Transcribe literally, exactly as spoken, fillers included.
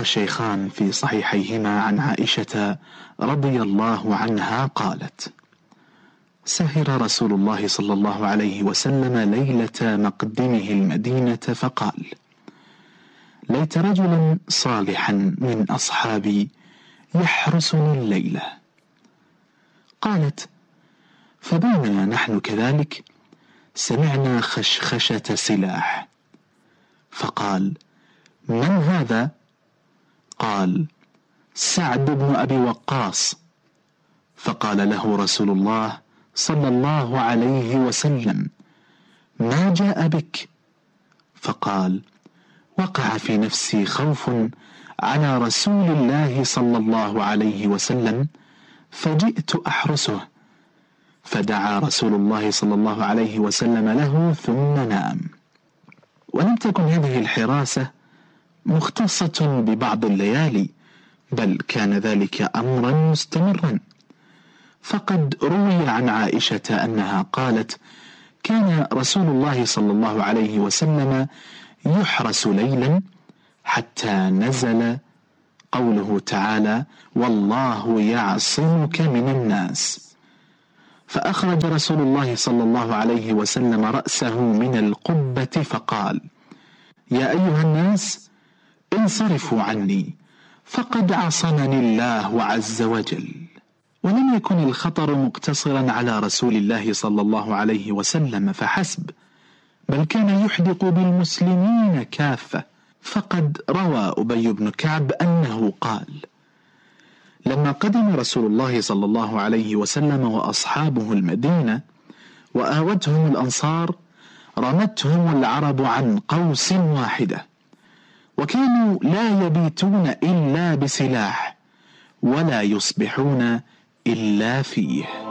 الشيخان في صحيحيهما عن عائشة رضي الله عنها قالت: سهر رسول الله صلى الله عليه وسلم ليلة مقدمه المدينة فقال: ليت رجلا صالحا من أصحابي يحرسني الليلة. قالت: فبينما نحن كذلك سمعنا خشخشة سلاح، فقال: من هذا؟ قال: سعد بن أبي وقاص. فقال له رسول الله صلى الله عليه وسلم: ما جاء بك؟ فقال: وقع في نفسي خوف على رسول الله صلى الله عليه وسلم فجئت أحرسه، فدعا رسول الله صلى الله عليه وسلم له ثم نام. ولم تكن هذه الحراسة مختصة ببعض الليالي، بل كان ذلك أمرا مستمرا، فقد روي عن عائشة أنها قالت: كان رسول الله صلى الله عليه وسلم يحرس ليلا حتى نزل قوله تعالى: والله يعصمك من الناس. فأخرج رسول الله صلى الله عليه وسلم رأسه من القبة فقال: يا أيها الناس انصرفوا عني فقد عصمني الله عز وجل. ولم يكن الخطر مقتصرا على رسول الله صلى الله عليه وسلم فحسب، بل كان يحدق بالمسلمين كافة. فقد روى أبي بن كعب أنه قال: لما قدم رسول الله صلى الله عليه وسلم وأصحابه المدينة وآوتهم الأنصار، رمتهم العرب عن قوس واحدة، وكانوا لا يبيتون إلا بسلاح ولا يصبحون إلا فيه.